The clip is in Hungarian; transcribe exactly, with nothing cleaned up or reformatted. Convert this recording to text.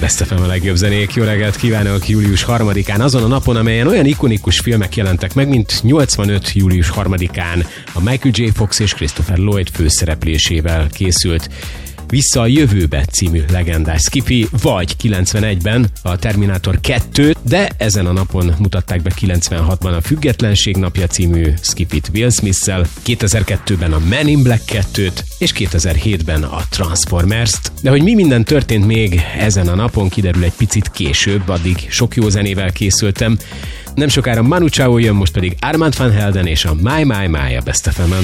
Best ef em a legjobb zenék. Jó reggelt kívánok július harmadikán, azon a napon, amelyen olyan ikonikus filmek jelentek meg, mint nyolcvanöt július harmadikán a Michael J. Fox és Christopher Lloyd főszereplésével készült Vissza a jövőbe című legendás skifi, vagy kilencvenegyben a Terminátor kettő, de ezen a napon mutatták be kilencvenhatban a Függetlenség napja című skifit Will Smith-szel, kétezer-kettőben a Men in Black kettőt, és kétezer-hétben a Transformers-t. De hogy mi minden történt még ezen a napon, kiderül egy picit később, addig sok jó zenével készültem. Nem sokára Manu Chao jön, most pedig Armand van Helden és a My My My a Best ef em-en.